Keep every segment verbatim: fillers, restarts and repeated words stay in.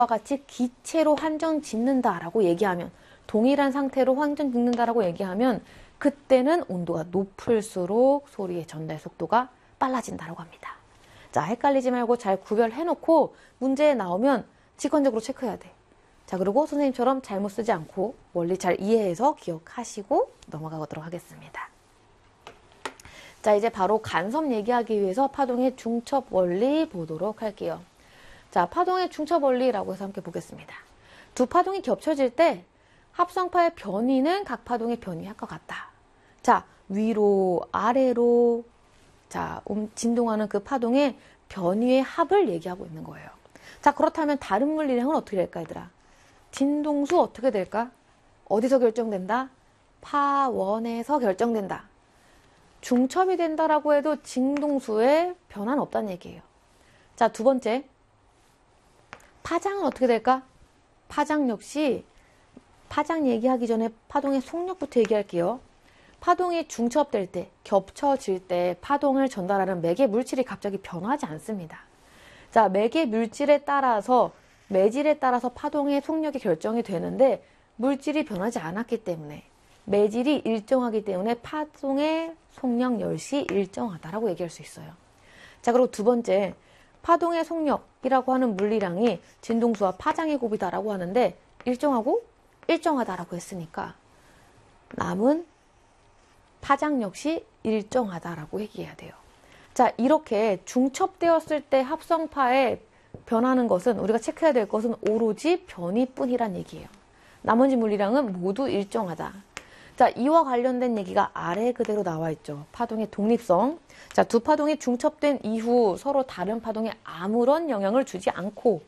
같이 기체로 환전 짓는다라고 얘기하면, 동일한 상태로 환전 짓는다라고 얘기하면 그때는 온도가 높을수록 소리의 전달 속도가 빨라진다라고 합니다. 자, 헷갈리지 말고 잘 구별해놓고 문제에 나오면 직관적으로 체크해야 돼. 자, 그리고 선생님처럼 잘못 쓰지 않고 원리 잘 이해해서 기억하시고 넘어가도록 하겠습니다. 자, 이제 바로 간섭 얘기하기 위해서 파동의 중첩 원리 보도록 할게요. 자, 파동의 중첩 원리라고 해서 함께 보겠습니다. 두 파동이 겹쳐질 때 합성파의 변위는 각 파동의 변위와 같다. 자, 위로, 아래로, 자, 음, 진동하는 그 파동의 변위의 합을 얘기하고 있는 거예요. 자, 그렇다면 다른 물리량은 어떻게 될까, 얘들아? 진동수 어떻게 될까? 어디서 결정된다? 파원에서 결정된다. 중첩이 된다라고 해도 진동수에 변화는 없다는 얘기예요. 자, 두 번째. 파장은 어떻게 될까? 파장 역시 파장 얘기하기 전에 파동의 속력부터 얘기할게요. 파동이 중첩될 때, 겹쳐질 때 파동을 전달하는 매개 물질이 갑자기 변하지 않습니다. 자, 매개 물질에 따라서, 매질에 따라서 파동의 속력이 결정이 되는데 물질이 변하지 않았기 때문에, 매질이 일정하기 때문에 파동의 속력 역시 일정하다라고 얘기할 수 있어요. 자, 그리고 두 번째, 파동의 속력이라고 하는 물리량이 진동수와 파장의 곱이다라고 하는데 일정하고 일정하다라고 했으니까 남은 파장 역시 일정하다라고 얘기해야 돼요. 자, 이렇게 중첩되었을 때 합성파에 변하는 것은, 우리가 체크해야 될 것은 오로지 변이뿐이란 얘기예요. 나머지 물리량은 모두 일정하다. 자, 이와 관련된 얘기가 아래 그대로 나와 있죠. 파동의 독립성. 자, 두 파동이 중첩된 이후 서로 다른 파동에 아무런 영향을 주지 않고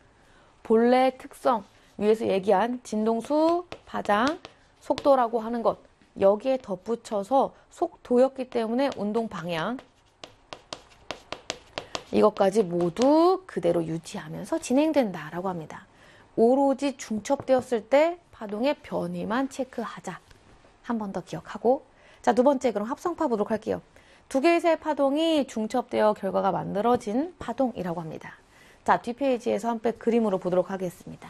본래의 특성, 위에서 얘기한 진동수, 파장, 속도라고 하는 것, 여기에 덧붙여서 속도였기 때문에 운동 방향, 이것까지 모두 그대로 유지하면서 진행된다라고 합니다. 오로지 중첩되었을 때 파동의 변이만 체크하자. 한 번 더 기억하고. 자, 두 번째, 그럼 합성파 보도록 할게요. 두 개의 새 파동이 중첩되어 결과가 만들어진 파동이라고 합니다. 자, 뒷페이지에서 함께 그림으로 보도록 하겠습니다.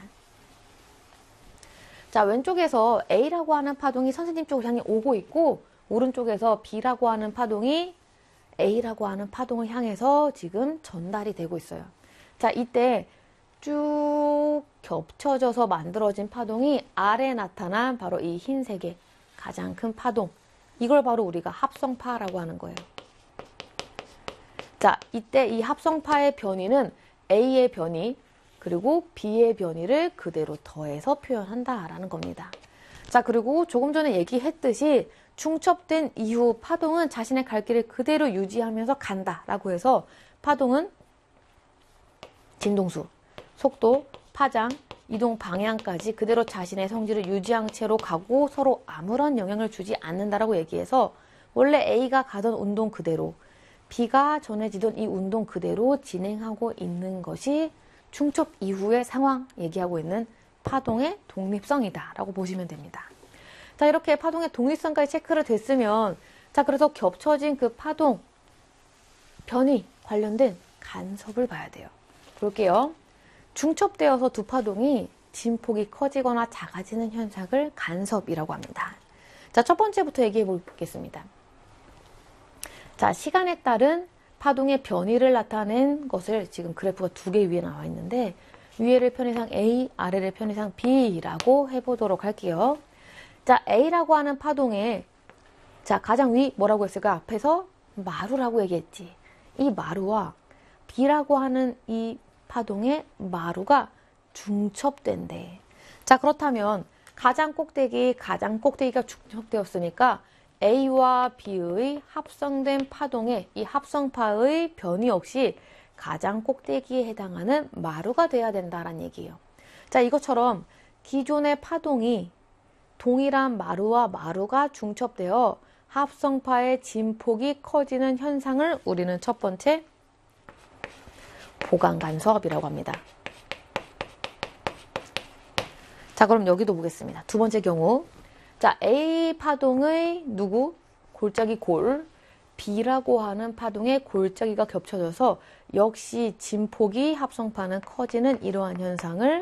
자, 왼쪽에서 A라고 하는 파동이 선생님 쪽을 향해 오고 있고, 오른쪽에서 B라고 하는 파동이 A라고 하는 파동을 향해서 지금 전달이 되고 있어요. 자, 이때 쭉 겹쳐져서 만들어진 파동이 아래에 나타난 바로 이 흰색의 가장 큰 파동, 이걸 바로 우리가 합성파라고 하는 거예요. 자, 이때 이 합성파의 변이는 A의 변이 그리고 B의 변이를 그대로 더해서 표현한다라는 겁니다. 자, 그리고 조금 전에 얘기했듯이 중첩된 이후 파동은 자신의 갈 길을 그대로 유지하면서 간다라고 해서 파동은 진동수, 속도, 파장, 이동 방향까지 그대로 자신의 성질을 유지한 채로 가고 서로 아무런 영향을 주지 않는다라고 얘기해서 원래 A가 가던 운동 그대로, B가 전해지던 이 운동 그대로 진행하고 있는 것이 중첩 이후의 상황 얘기하고 있는 파동의 독립성이다라고 보시면 됩니다. 자, 이렇게 파동의 독립성까지 체크를 됐으면, 자, 그래서 겹쳐진 그 파동, 변이 관련된 간섭을 봐야 돼요. 볼게요. 중첩되어서 두 파동이 진폭이 커지거나 작아지는 현상을 간섭이라고 합니다. 자, 첫 번째부터 얘기해 보겠습니다. 자, 시간에 따른 파동의 변이를 나타낸 것을 지금 그래프가 두 개 위에 나와 있는데, 위에를 편의상 A, 아래를 편의상 B라고 해보도록 할게요. 자, A라고 하는 파동에, 자, 가장 위 뭐라고 했을까? 앞에서 마루라고 얘기했지. 이 마루와 B라고 하는 이 파동의 마루가 중첩된대. 자, 그렇다면 가장 꼭대기, 가장 꼭대기가 중첩되었으니까 A와 B의 합성된 파동의 이 합성파의 변이 역시 가장 꼭대기에 해당하는 마루가 돼야 된다는 얘기예요. 자, 이것처럼 기존의 파동이 동일한 마루와 마루가 중첩되어 합성파의 진폭이 커지는 현상을 우리는 첫 번째 보강간섭이라고 합니다. 자, 그럼 여기도 보겠습니다. 두 번째 경우, 자, A 파동의 누구? 골짜기 골, B라고 하는 파동의 골짜기가 겹쳐져서 역시 진폭이 합성파는 커지는 이러한 현상을